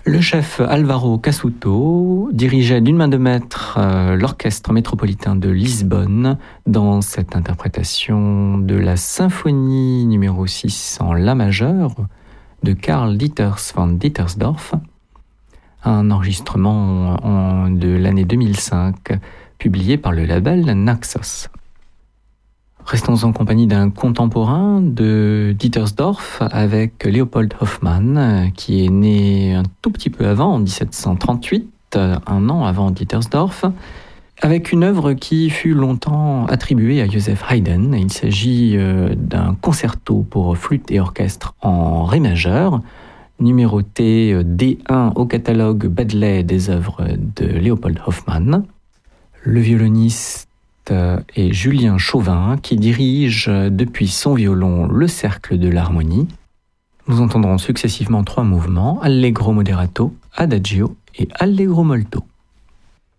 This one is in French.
Le chef Álvaro Casuto dirigeait d'une main de maître l'orchestre métropolitain de Lisbonne dans cette interprétation de la symphonie numéro 6 en La majeur de Karl Dieters van Dietersdorf, un enregistrement de l'année 2005 publié par le label Naxos. Restons en compagnie d'un contemporain de Dietersdorf avec Leopold Hoffmann, qui est né un tout petit peu avant, en 1738, un an avant Dietersdorf, avec une œuvre qui fut longtemps attribuée à Joseph Haydn. Il s'agit d'un concerto pour flûte et orchestre en ré majeur, numéroté D1 au catalogue Baddeley des œuvres de Leopold Hoffmann. Le violoniste est Julien Chauvin, qui dirige depuis son violon le cercle de l'harmonie. Nous entendrons successivement 3 mouvements, Allegro moderato, Adagio et Allegro molto.